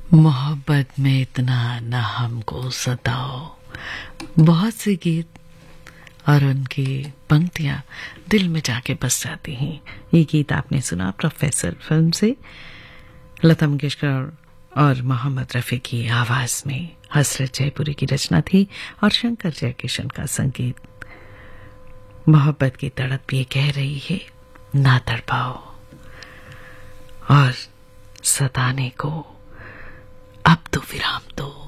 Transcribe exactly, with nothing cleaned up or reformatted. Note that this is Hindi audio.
मोहब्बत में इतना न हमको सताओ। बहुत से गीत और उनकी पंक्तियां दिल में जाके बस जाती हैं। ये गीत आपने सुना प्रोफेसर फिल्म से, लता मंगेशकर और मोहम्मद रफी की आवाज में। हसरत जयपुरी की रचना थी और शंकर जयकिशन का संगीत। मोहब्बत की तड़प ये कह रही है ना तड़पाओ और सताने को अब तो विराम दो।